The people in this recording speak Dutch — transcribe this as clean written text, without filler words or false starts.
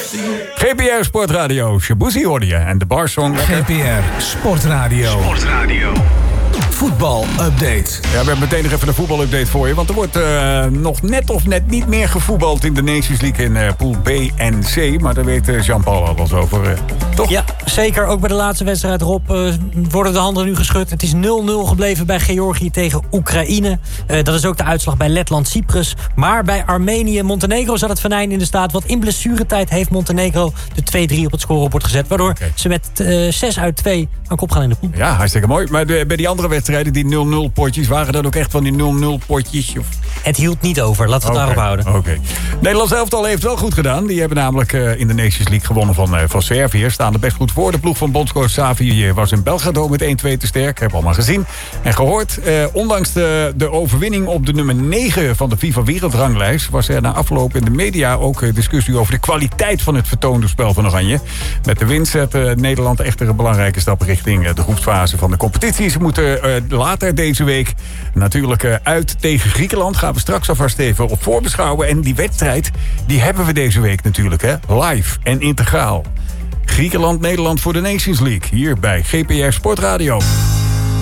GPR Sportradio, Shabuzi hoorde je. En de barsong. GPR Sportradio. Voetbal-update. Ja, we hebben meteen nog even een voetbalupdate voor je. Want er wordt nog net of net niet meer gevoetbald in de Nations League in Pool B en C. Maar daar weet Jean-Paul al eens over, toch? Ja, zeker. Ook bij de laatste wedstrijd, Rob, worden de handen nu geschud. Het is 0-0 gebleven bij Georgië tegen Oekraïne. Dat is ook de uitslag bij Letland-Cyprus. Maar bij Armenië-Montenegro zat het venijn in de staat. Want in blessuretijd heeft Montenegro de 2-3 op het scorebord gezet. Waardoor ze met 6-2 aan kop gaan in de pool. Ja, hartstikke mooi. Maar bij die andere wedstrijden, die 0-0 potjes, waren dat ook echt van die 0-0 potjes? Of? Het hield niet over. Laten we het daarop houden. Oké. Nederlands elftal heeft wel goed gedaan. Die hebben namelijk in de Nations League gewonnen van Servië. Staan er best goed voor. De ploeg van bondscoach Xavi was in Belgrado met 1-2 te sterk. Heb allemaal gezien en gehoord. Ondanks de overwinning op de nummer 9 van de FIFA Wereldranglijst was er na afloop in de media ook discussie over de kwaliteit van het vertoonde spel van Oranje. Met de winst zet Nederland echter een belangrijke stap richting de groepsfase van de competitie. Ze moeten later deze week natuurlijk uit tegen Griekenland. Gaan we straks alvast even op voorbeschouwen. En die wedstrijd, die hebben we deze week natuurlijk, hè? Live en integraal. Griekenland-Nederland voor de Nations League. Hier bij GPR Sportradio.